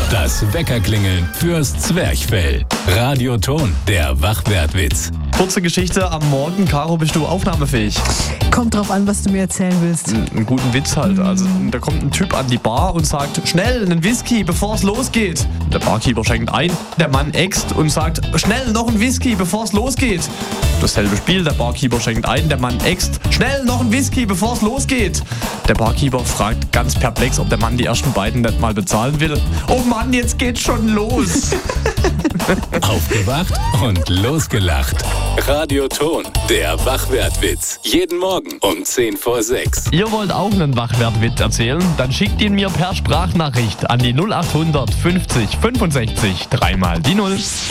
Das Weckerklingeln fürs Zwerchfell. Radioton, der Wachwertwitz. Kurze Geschichte am Morgen. Caro, bist du aufnahmefähig? Kommt drauf an, was du mir erzählen willst. Einen guten Witz halt. Also da kommt ein Typ an die Bar und sagt, schnell, einen Whisky, bevor es losgeht. Der Barkeeper schenkt ein. Der Mann äxt und sagt, schnell, noch ein Whisky, bevor es losgeht. Dasselbe Spiel, der Barkeeper schenkt ein. Der Mann äxt, schnell, noch ein Whisky, bevor es losgeht. Der Barkeeper fragt ganz perplex, ob der Mann die ersten beiden nicht mal bezahlen will. Oh Mann, jetzt geht's schon los. Aufgewacht und losgelacht. Radioton, der Wachwertwitz. Jeden Morgen um 5:50. Ihr wollt auch einen Wachwertwitz erzählen? Dann schickt ihn mir per Sprachnachricht an die 0800 50 65 3 mal die 0.